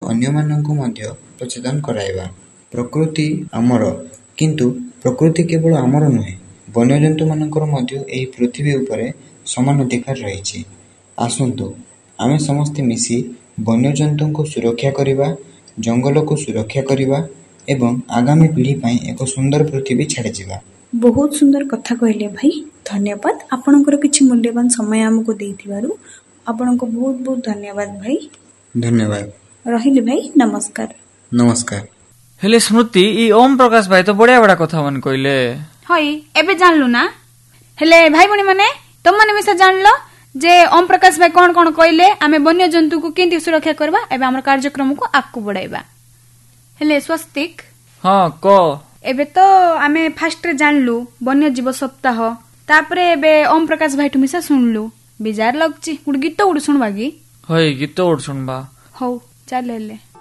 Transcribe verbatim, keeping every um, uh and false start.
ଅନ୍ୟମାନଙ୍କୁ ମଧ୍ୟ ସଚେତନ କରାଇବା। ପ୍ରକୃତି ଆମର, କିନ୍ତୁ ପ୍ରକୃତି କେବଳ ଆମର ନୁହେଁ, ବନ୍ୟଜନ୍ତୁମାନଙ୍କର ମଧ୍ୟ ଏହି ପୃଥିବୀ ଉପରେ ସମାନ ଅଧିକାର ରହିଛି। ଆସନ୍ତୁ ଆମେ ସମସ୍ତେ ମିଶି ବନ୍ୟଜନ୍ତୁଙ୍କୁ ସୁରକ୍ଷା କରିବା, ଜଙ୍ଗଲକୁ ସୁରକ୍ଷା କରିବା ଏବଂ ଆଗାମୀ ପିଢ଼ି ପାଇଁ ଏକ ସୁନ୍ଦର ପୃଥିବୀ ଛାଡ଼ିଯିବା। ବହୁତ ସୁନ୍ଦର କଥା କହିଲେ ଭାଇ, ଧନ୍ୟବାଦ। ଆପଣଙ୍କର କିଛି ମୂଲ୍ୟବାନ ସମୟ ଆମକୁ ଦେଇଥିବାରୁ ଆପଣଙ୍କୁ ବହୁତ ବହୁତ ଧନ୍ୟବାଦ ଭାଇ। ଧନ୍ୟବାଦ। ରହିଲି ଭାଇ, ନମସ୍କାର। ନମସ୍କାର। ହେଲେ ସ୍ମୃତି, ଇ ଓମ୍ ପ୍ରକାଶ ଭାଇ ତ ବଢିଆ ବଢିଆ କଥା ମାନେ କହିଲେ। ହଇ ଏବେ ଜାଣିଲୁ ନା? ହେଲେ ଭାଇ ଭଉଣୀ ମାନେ, ତମମାନେ ମିଶା ଜାଣିଲ ଯେ ଓମ୍ ପ୍ରକାଶ ଭାଇ କଣ କଣ କହିଲେ, ଆମେ ବନ୍ୟଜନ୍ତୁକୁ କେମିତି ସୁରକ୍ଷା କରିବା। ଏବେ ଆମର କାର୍ଯ୍ୟକ୍ରମକୁ ଆଗକୁ ବଢାଇବା। ହେଲେ ସ୍ୱସ୍ତିକ, ହଁ କ ଏବେ ତ ଆମେ ଫାଷ୍ଟରେ ଜାଣିଲୁ ବନ୍ୟଜୀବ ସପ୍ତାହ, ତାପରେ ଏବେ ଓମ୍ ପ୍ରକାଶ ଭାଇଠୁ ମିଶା ଶୁଣିଲୁ। ବିଜାର ଲାଗୁଛି, ଗୋଟେ ଗୀତ ଗୋଟେ ଶୁଣବା କି? ହଇ ଗୀତ ଗୋଟେ ଶୁଣବା। ହଉ ଚାଲ ହେଲେ।